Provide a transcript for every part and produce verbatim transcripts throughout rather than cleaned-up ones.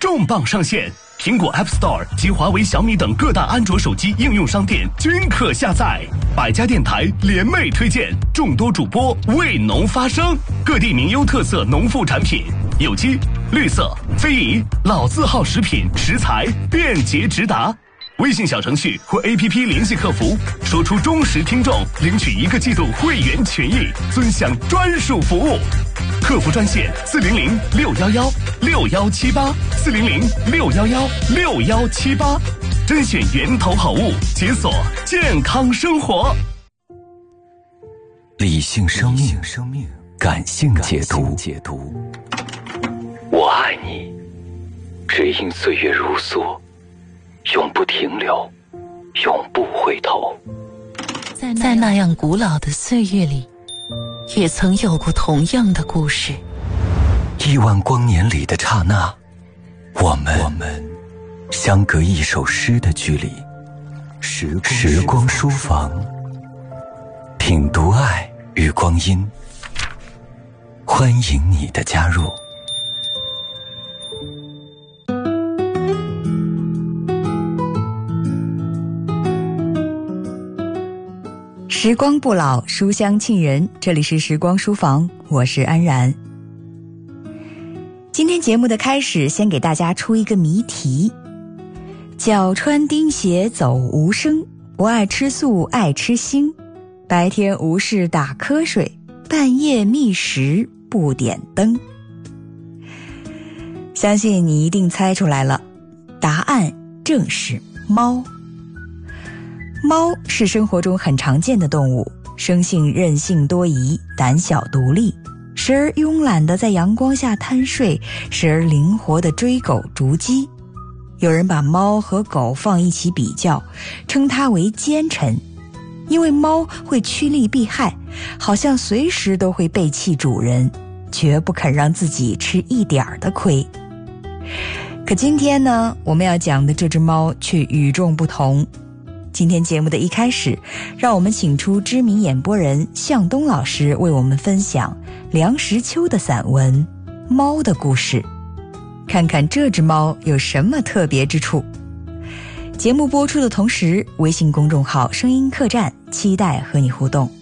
重磅上线，苹果 App Store 及华为、小米等各大安卓手机应用商店均可下载。百家电台联袂推荐，众多主播为农发声，各地名优特色农副产品，有机、绿色、非遗、老字号食品食材便捷直达。微信小程序或 A P P 联系客服，说出忠实听众，领取一个季度会员权益，尊享专属服务。客服专线四零零六幺幺六幺七八四零零六幺幺六幺七八，甄选源头好物，解锁健康生活。 理性生命，感性解读。我爱你，只因岁月如梭，永不停留，永不回头。 在那样古老的岁月里，也曾有过同样的故事。 亿万光年里的刹那，我们我们相隔一首诗的距离。时光时光书房，品读爱与光阴，欢迎你的加入。 时光不老，书香沁人，这里是时光书房，我是安然。今天节目的开始，先给大家出一个谜题：脚穿钉鞋走无声，不爱吃素爱吃腥，白天无事打瞌睡，半夜觅食不点灯。相信你一定猜出来了，答案正是猫。猫是生活中很常见的动物，生性任性多疑，胆小独立，时而慵懒地在阳光下贪睡，时而灵活地追狗逐鸡。有人把猫和狗放一起比较，称它为奸臣，因为猫会趋利避害，好像随时都会背弃主人，绝不肯让自己吃一点儿的亏。可今天呢，我们要讲的这只猫却与众不同。今天节目的一开始，让我们请出知名演播人向东老师为我们分享梁实秋的散文《猫的故事》，看看这只猫有什么特别之处。节目播出的同时，微信公众号声音客栈期待和你互动。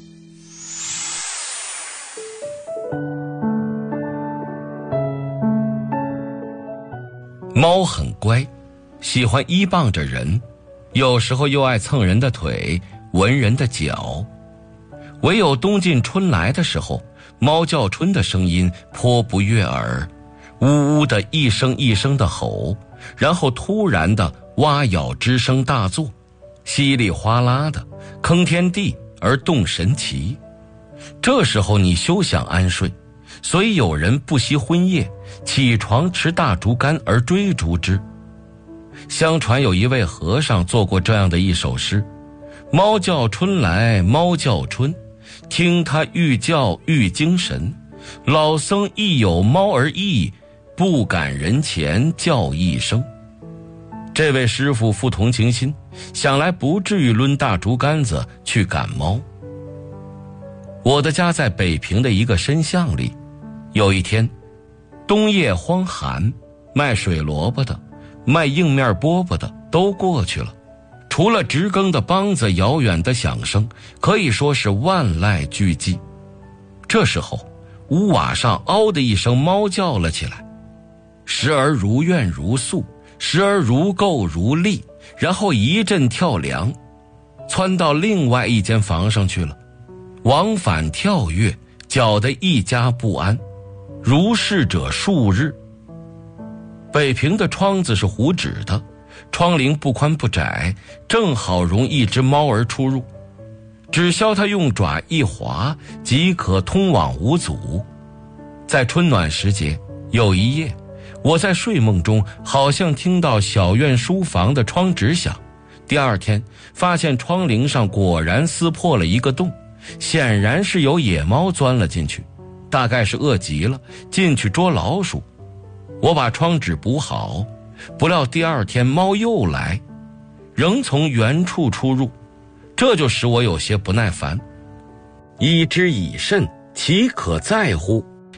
猫很乖，喜欢依傍着人，有时候又爱蹭人的腿，闻人的脚。唯有冬尽春来的时候，猫叫春的声音颇不悦耳，呜呜的一声一声的吼，然后突然的蛙咬之声大作，稀里哗啦的坑天地而动神奇。这时候你休想安睡，所以有人不惜昏夜起床持大竹竿而追逐之。相传有一位和尚做过这样的一首诗：猫叫春来猫叫春，听它愈叫愈精神，老僧亦有猫儿意，不敢人前叫一声。这位师傅富同情心，想来不至于抡大竹竿子去赶猫。我的家在北平的一个深巷里，有一天冬夜荒寒，卖水萝卜的卖硬面饽饽的都过去了，除了直更的梆子，遥远的响声可以说是万籁俱寂。这时候屋瓦上嗷的一声猫叫了起来，时而如怨如诉，时而如垢如砾，然后一阵跳梁，窜到另外一间房上去了，往返跳跃，搅得一家不安，如是者数日。北平的窗子是糊纸的，窗棂不宽不窄，正好容一只猫儿出入，只消它用爪一划，即可通往无阻。在春暖时节，有一夜我在睡梦中好像听到小院书房的窗纸响，第二天发现窗棂上果然撕破了一个洞，显然是有野猫钻了进去，大概是饿极了，进去捉老鼠。我把窗纸补好，不料第二天猫又来，仍从原处出入，这就使我有些不耐烦。已之以甚，岂可在乎？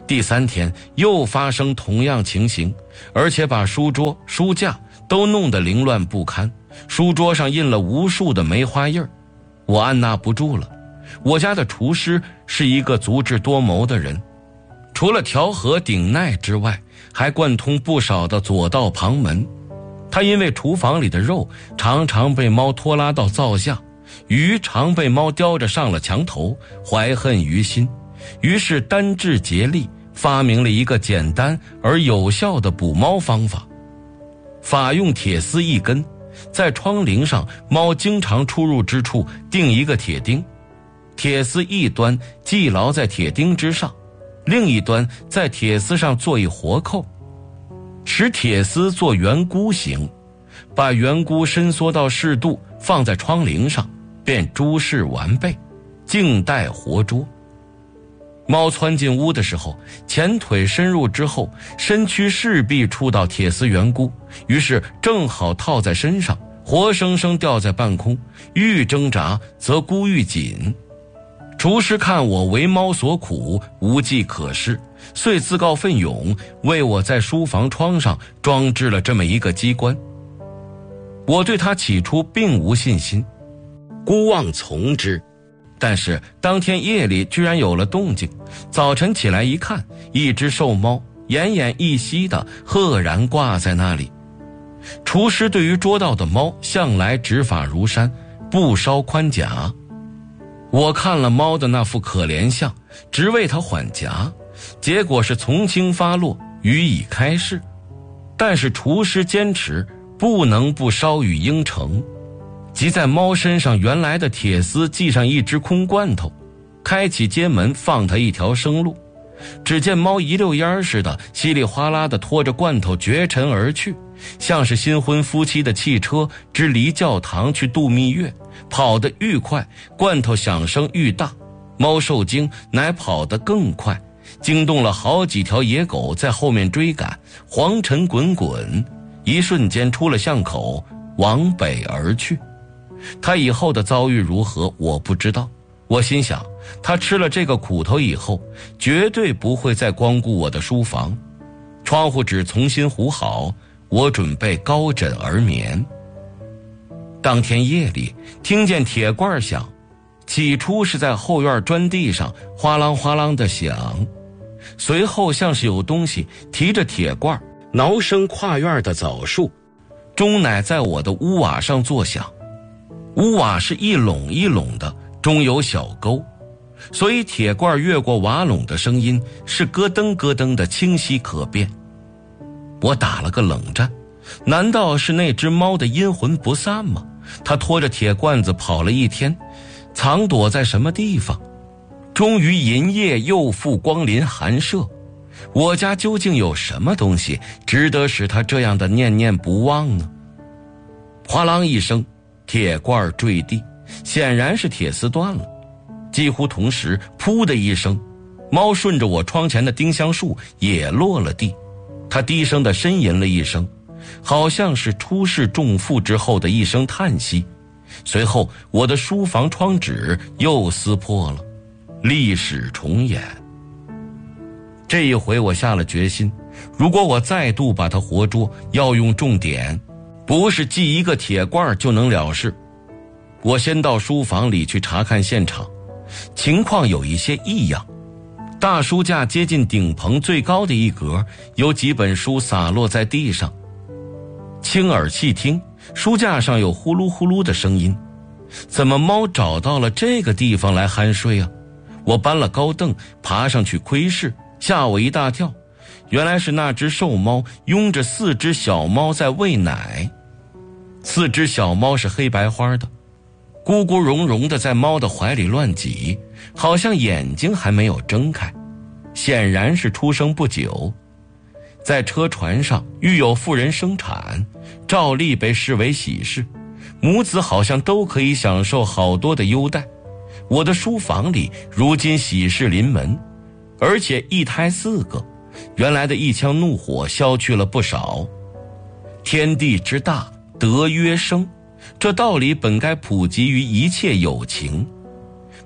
第三天又发生同样情形，而且把书桌、书架都弄得凌乱不堪，书桌上印了无数的梅花印儿。我按捺不住了。我家的厨师是一个足智多谋的人，除了调和顶耐之外，还贯通不少的左道旁门。他因为厨房里的肉常常被猫拖拉到灶下，鱼常被猫叼着上了墙头，怀恨于心，于是单智竭力发明了一个简单而有效的捕猫方法。法用铁丝一根，在窗棂上猫经常出入之处钉一个铁钉，铁丝一端系牢在铁钉之上，另一端在铁丝上做一活扣，使铁丝做圆箍形，把圆箍伸缩到适度放在窗棂上，便诸事完备，静待活捉。猫窜进屋的时候，前腿伸入之后，身躯势必触到铁丝圆箍，于是正好套在身上，活生生吊在半空，愈挣扎则箍愈紧。厨师看我为猫所苦，无计可施，遂自告奋勇为我在书房窗上装置了这么一个机关。我对他起初并无信心，孤望从之，但是当天夜里居然有了动静。早晨起来一看，一只瘦猫奄奄一息地赫然挂在那里。厨师对于捉到的猫向来执法如山，不稍宽假。我看了猫的那副可怜相，直为它缓颊，结果是从轻发落，予以开释。但是厨师坚持不能不稍予应承，即在猫身上原来的铁丝系上一只空罐头，开启街门放它一条生路。只见猫一溜烟似的稀里哗啦地拖着罐头绝尘而去，像是新婚夫妻的汽车之离教堂去度蜜月，跑得愈快，罐头响声愈大，猫受惊乃跑得更快，惊动了好几条野狗在后面追赶，黄尘滚滚，一瞬间出了巷口，往北而去。他以后的遭遇如何我不知道，我心想他吃了这个苦头以后，绝对不会再光顾我的书房。窗户纸重新糊好，我准备高枕而眠。当天夜里听见铁罐响，起初是在后院砖地上哗啷哗啷的响，随后像是有东西提着铁罐挠生跨院的枣树，终乃在我的屋瓦上作响。屋瓦是一垄一垄的，中有小沟，所以铁罐越过瓦垄的声音是咯噔咯噔的清晰可辨。我打了个冷战，难道是那只猫的阴魂不散吗？它拖着铁罐子跑了一天，藏躲在什么地方？终于银夜又复光临寒舍，我家究竟有什么东西值得使它这样的念念不忘呢？哗啷一声，铁罐坠地，显然是铁丝断了。几乎同时，噗的一声，猫顺着我窗前的丁香树也落了地。它低声地呻吟了一声，好像是出事重负之后的一声叹息。随后我的书房窗纸又撕破了，历史重演。这一回我下了决心，如果我再度把它活捉，要用重点，不是系一个铁罐就能了事。我先到书房里去查看现场，情况有一些异样。大书架接近顶棚最高的一格，有几本书洒落在地上。轻耳细听，书架上有呼噜呼噜的声音。怎么猫找到了这个地方来酣睡啊？我搬了高凳，爬上去窥视，吓我一大跳。原来是那只瘦猫拥着四只小猫在喂奶。四只小猫是黑白花的，咕咕茸茸的在猫的怀里乱挤，好像眼睛还没有睁开，显然是出生不久。在车船上遇有妇人生产，照例被视为喜事，母子好像都可以享受好多的优待。我的书房里如今喜事临门，而且一胎四个，原来的一腔怒火消去了不少。天地之大，德曰生，这道理本该普及于一切有情。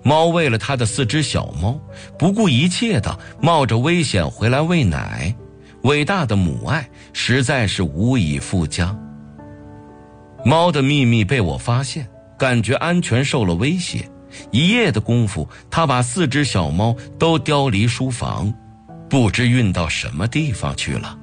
猫为了他的四只小猫，不顾一切地冒着危险回来喂奶，伟大的母爱实在是无以复加。猫的秘密被我发现，感觉安全受了威胁，一夜的功夫，他把四只小猫都叼离书房，不知运到什么地方去了。